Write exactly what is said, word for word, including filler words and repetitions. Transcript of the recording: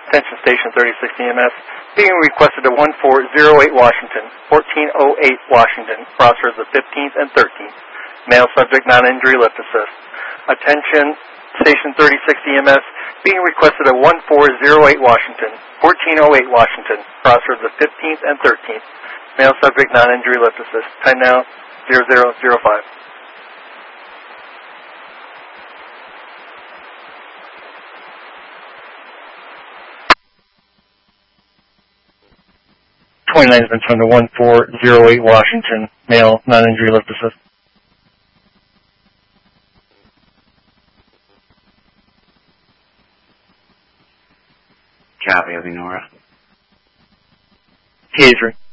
Attention Station thirty-six E M S. Being requested to one four zero eight Washington, fourteen oh eight Washington, crossers the fifteenth and thirteenth. Male subject, non-injury, lift assist. Attention Station thirty-six E M S. Being requested to one four zero eight Washington, fourteen oh eight Washington, crossers the fifteenth and thirteenth. Male subject, non-injury, lift assist. Time now, zero zero zero five. twenty-nine has been turned to one four zero eight Washington, male, non-injury, lift assist. Copy, Lenora. Taser.